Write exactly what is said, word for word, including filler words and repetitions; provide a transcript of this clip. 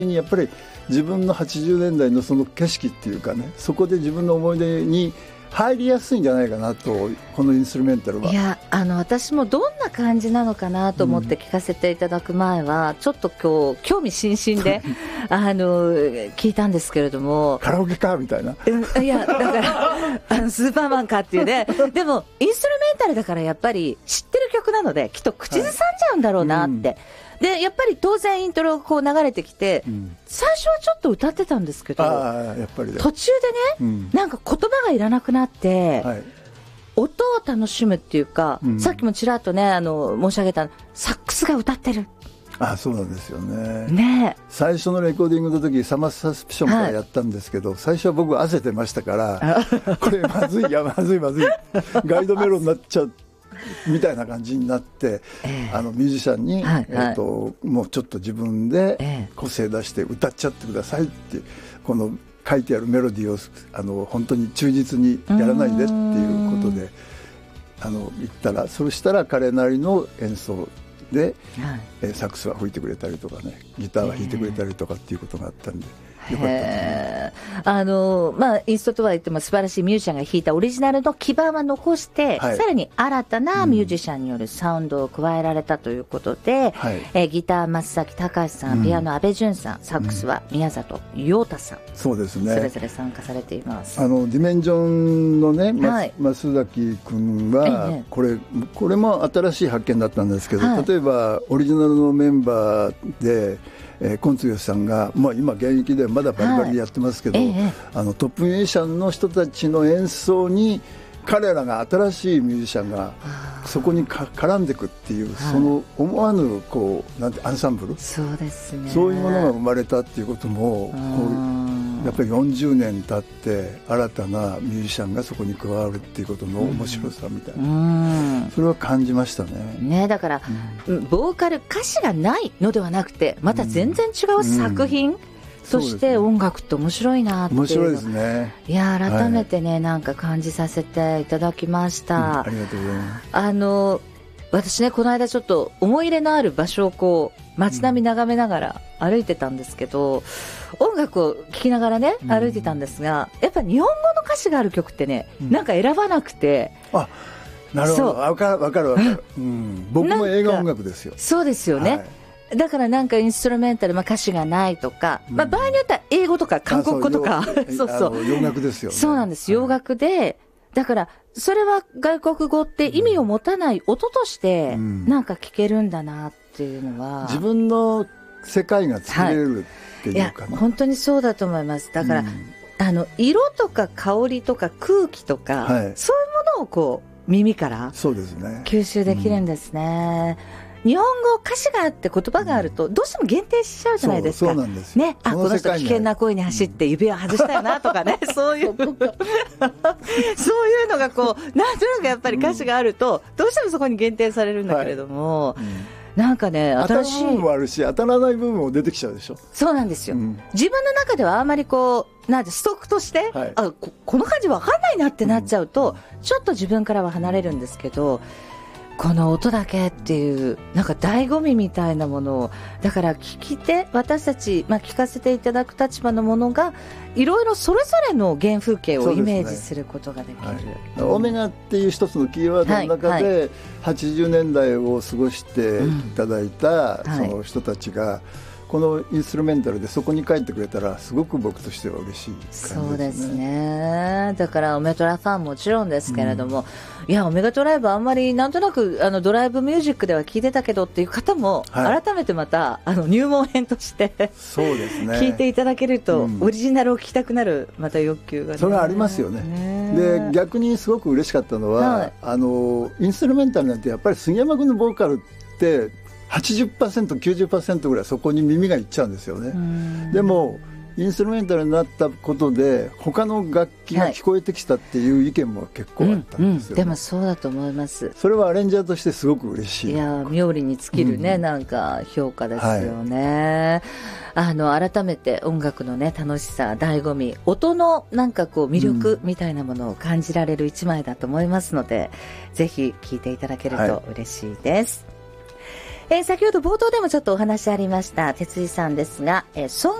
やっぱり自分のはちじゅうねんだいのその景色っていうかね、そこで自分の思い出に入りやすいんじゃないかなと、このインストゥルメンタルは。 いや、あの私もどんな感じなのかなと思って聞かせていただく前は、うん、ちょっと今日興味津々であの聞いたんですけれども、 カラオケかみたいな、 いやだからあのスーパーマンかっていうねでもインストゥルメンタルだからやっぱり知ってる曲なのできっと口ずさんじゃうんだろうなって、はい、うん、でやっぱり当然イントロがこう流れてきて、うん、最初はちょっと歌ってたんですけど、 あやっぱりね、 途中でね、うん、なんか言葉がいらなくなって、はい、音を楽しむっていうか、うん、さっきもちらっとねあの申し上げたサックスが歌ってる。 あそうなんですよ ね, ね最初のレコーディングの時サマーサスピションからやったんですけど、はい、最初は僕汗出ましたからこれまずいいやまずいまずいガイドメロになっちゃうみたいな感じになって、えー、あのミュージシャンに、はいはい、えー、ともうちょっと自分で個性出して歌っちゃってくださいって、この書いてあるメロディーをあの本当に忠実にやらないでっていうことであの言ったら、そしたら彼なりの演奏で、はい、えー、サックスは吹いてくれたりとかね、ギターは弾いてくれたりとかっていうことがあったんで、よかったですね。 あのまあ、インストとは言っても素晴らしいミュージシャンが弾いたオリジナルの基盤は残して、はい、さらに新たなミュージシャンによるサウンドを加えられたということで、うん、えー、ギター松崎隆さん、ピアノ阿部淳さん、サックスは宮里陽太さん、 そうですね、 それぞれ参加されています。 あのディメンジョンのね、はい、増崎君は、ええ、これこれも新しい発見だったんですけど、はい、例えばオリジナルのメンバーでえー、コンツヨシさんが、まあ、今現役でまだバリバリやってますけど、はい、ええ、あのトップミュージシャンの人たちの演奏に彼らが新しいミュージシャンがそこにか絡んでいくっていう、その思わぬこうなんてアンサンブル、 そうですね、 そういうものが生まれたっていうこともこうやっぱりよんじゅうねん経って新たなミュージシャンがそこに加わるっていうことの面白さみたいな、うん、それは感じましたね。 ね、だから、うん、ボーカル歌詞がないのではなくてまた全然違う作品、うんうん、そして音楽って面白いなっていうの、 面白いですね。 いや改めてね、はい、なんか感じさせていただきました、うん、 ありがとうございます。 あの私ねこの間ちょっと思い入れのある場所をこう街並み眺めながら歩いてたんですけど、うん、音楽を聴きながらね歩いてたんですが、やっぱ日本語の歌詞がある曲ってね、うん、なんか選ばなくて、 あなるほど、分かる分かる分かる、うん、僕も映画音楽ですよ。 そうですよね、はい、だからなんかインストゥルメンタル、まあ、歌詞がないとか、うん、まあ、場合によっては英語とか韓国語とかそうそう洋楽ですよね。 そうなんです、洋楽で、だからそれは外国語って意味を持たない音としてなんか聞けるんだなっていうのは、うん、 自分の世界が作れるっていうかな、はい、 いや本当にそうだと思います。だから、うん、あの色とか香りとか空気とか、はい、そういうものをこう耳から吸収できるんですね。日本語歌詞があって言葉があるとどうしても限定しちゃうじゃないですか。 そうそうなんですね。 あ、この人危険な恋に走って指輪外したよなとかね、うん、そういうそういうのがこうなんとなくやっぱり歌詞があるとどうしてもそこに限定されるんだけれども、はい、うん、なんかね新しい当たる部分もあるし当たらない部分も出てきちゃうでしょ。 そうなんですよ、うん、自分の中ではあんまりこうなんてストックとして、はい、あ こ, この感じ分かんないなってなっちゃうと、うん、ちょっと自分からは離れるんですけど、この音だけっていうなんか醍醐味みたいなものを、だから聞き手私たち、まあ、聞かせていただく立場のものがいろいろそれぞれの原風景をイメージすることができる、 ね、はい、オメガっていう一つのキーワードの中で、はいはい、はちじゅうねんだいを過ごしていただいた、うん、その人たちが、はい、このインストゥルメンタルでそこに帰ってくれたらすごく僕としては嬉しい感じですね。 そうですね。だからオメトラファンもちろんですけれども、うん、いやオメガトライブあんまりなんとなくあのドライブミュージックでは聞いてたけどっていう方も、はい、改めてまたあの入門編としてそうですね、 聞いていただけると、うん、オリジナルを聞きたくなるまた欲求が、ね、 それはありますよ ね, ねで逆にすごく嬉しかったのは、はい、あのインストゥルメンタルなんてやっぱり杉山君のボーカルってはちじゅっパーセント、きゅうじゅっパーセント ぐらいそこに耳がいっちゃうんですよね。でもインストゥルメンタルになったことで他の楽器が聞こえてきたっていう意見も結構あったんですよ、ね、 うんうん、でもそうだと思います。 それはアレンジャーとしてすごく嬉しい。 いや妙利に尽きるね、うん、なんか評価ですよね、はい、あの改めて音楽のね楽しさ醍醐味音のなんかこう魅力みたいなものを感じられる一枚だと思いますので、うん、ぜひ聴いていただけると嬉しいです、はい。 えー、先ほど冒頭でもちょっとお話ありました哲井さんですが、えー、